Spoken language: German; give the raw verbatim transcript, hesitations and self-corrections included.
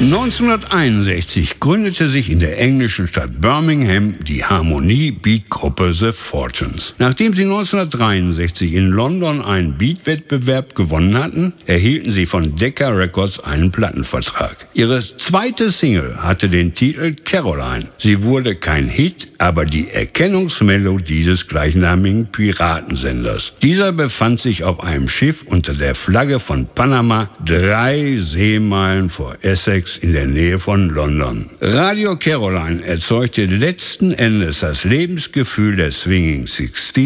neunzehnhunderteinundsechzig gründete sich in der englischen Stadt Birmingham die Harmonie-Beat-Gruppe The Fortunes. Nachdem sie neunzehnhundertdreiundsechzig in London einen Beat-Wettbewerb gewonnen hatten, erhielten sie von Decca Records einen Plattenvertrag. Ihre zweite Single hatte den Titel Caroline. Sie wurde kein Hit, aber die Erkennungsmelodie des gleichnamigen Piratensenders. Dieser befand sich auf einem Schiff unter der Flagge von Panama, drei Seemeilen vor Essex in der Nähe von London. Radio Caroline erzeugte letzten Endes das Lebensgefühl der Swinging Sixties